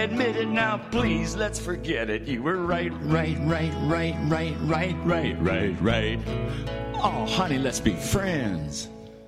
Admit it now, please, let's forget it. You were right. Oh, honey, let's be friends.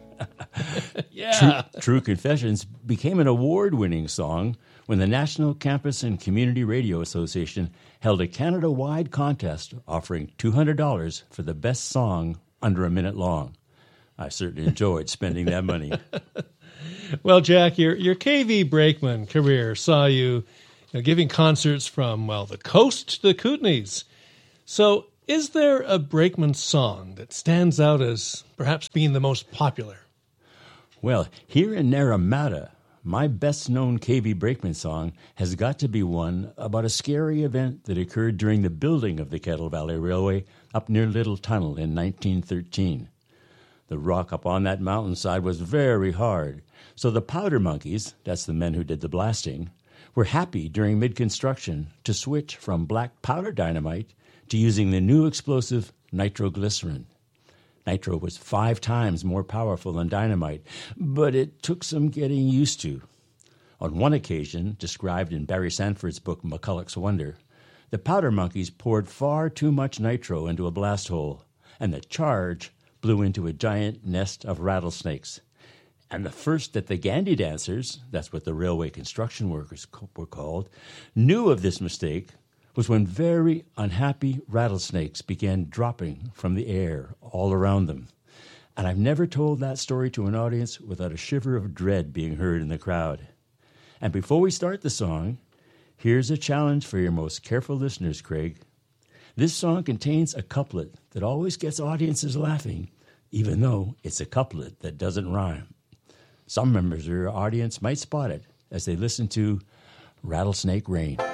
Yeah. True Confessions became an award-winning song when the National Campus and Community Radio Association held a Canada-wide contest offering $200 for the best song under a minute long. I certainly enjoyed spending that money. Well, Jack, your KV Brakeman career saw you giving concerts from, well, the coast to the Kootenays. So is there a Brakeman song that stands out as perhaps being the most popular? Well, here in Naramata, my best-known KV Brakeman song has got to be one about a scary event that occurred during the building of the Kettle Valley Railway up near Little Tunnel in 1913. The rock up on that mountainside was very hard, so the powder monkeys, that's the men who did the blasting, were happy during mid-construction to switch from black powder dynamite to using the new explosive nitroglycerin. Nitro was 5 times more powerful than dynamite, but it took some getting used to. On one occasion, described in Barry Sanford's book McCulloch's Wonder, the powder monkeys poured far too much nitro into a blast hole, and the charge blew into a giant nest of rattlesnakes. And the first that the Gandhi dancers, that's what the railway construction workers were called, knew of this mistake was when very unhappy rattlesnakes began dropping from the air all around them. And I've never told that story to an audience without a shiver of dread being heard in the crowd. And before we start the song, here's a challenge for your most careful listeners, Craig. This song contains a couplet that always gets audiences laughing, even though it's a couplet that doesn't rhyme. Some members of your audience might spot it as they listen to Rattlesnake Rain.